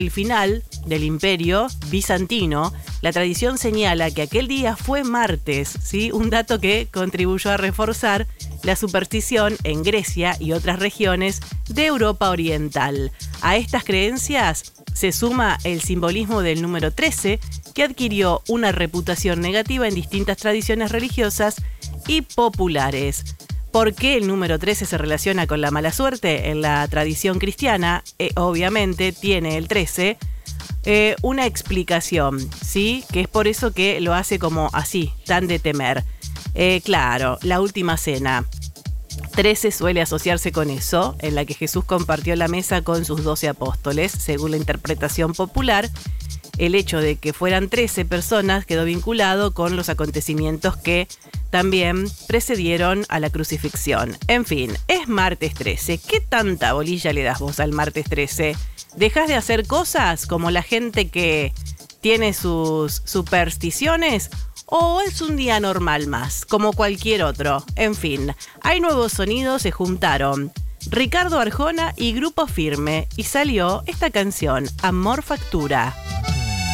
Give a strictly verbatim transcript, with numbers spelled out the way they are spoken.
el final del Imperio bizantino, la tradición señala que aquel día fue martes, ¿sí? Un dato que contribuyó a reforzar la superstición en Grecia y otras regiones de Europa Oriental. A estas creencias se suma el simbolismo del número trece, que adquirió una reputación negativa en distintas tradiciones religiosas y populares. ¿Por qué el número trece se relaciona con la mala suerte? En la tradición cristiana, eh, obviamente, tiene el trece eh, una explicación, ¿sí? Que es por eso que lo hace como así, tan de temer. Eh, claro, la última cena. trece suele asociarse con eso, en la que Jesús compartió la mesa con sus doce apóstoles, según la interpretación popular. El hecho de que fueran trece personas quedó vinculado con los acontecimientos que también precedieron a la crucifixión. En fin, es martes trece. ¿Qué tanta bolilla le das vos al martes trece? ¿Dejás de hacer cosas como la gente que tiene sus supersticiones? ¿O es un día normal más, como cualquier otro? En fin, hay nuevos sonidos, se juntaron Ricardo Arjona y Grupo Firme y salió esta canción, Amor Factura.